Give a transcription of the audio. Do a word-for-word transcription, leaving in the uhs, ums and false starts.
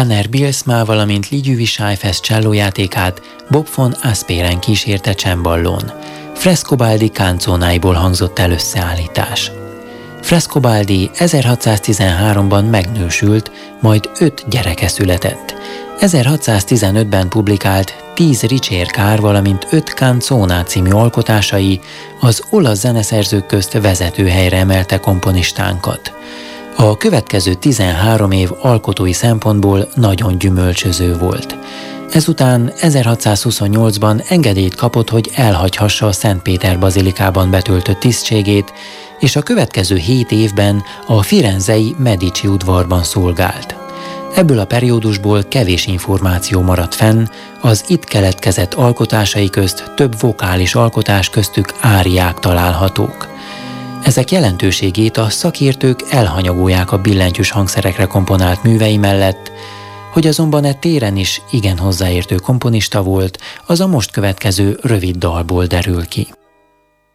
Hanner Bielsma, valamint Ligyűvi Sájfesz csellójátékát Bob von Asperen kísérte cemballón. Frescobaldi kánzónáiból hangzott el összeállítás. Frescobaldi ezerhatszáztizenháromban megnősült, majd öt gyereke született. ezerhatszáztizenötben publikált tíz ricercar, valamint öt canzona című alkotásai az olasz zeneszerzők közt vezető helyre emelte komponistánkat. A következő tizenhárom év alkotói szempontból nagyon gyümölcsöző volt. Ezután ezerhatszázhuszonnyolcban engedélyt kapott, hogy elhagyhassa a Szentpéter bazilikában betöltött tisztségét, és a következő hét évben a firenzei Medici udvarban szolgált. Ebből a periódusból kevés információ maradt fenn, az itt keletkezett alkotásai közt több vokális alkotás, köztük áriák találhatók. Ezek jelentőségét a szakértők elhanyagolják a billentyűs hangszerekre komponált művei mellett, hogy azonban e téren is igen hozzáértő komponista volt, az a most következő rövid dalból derül ki.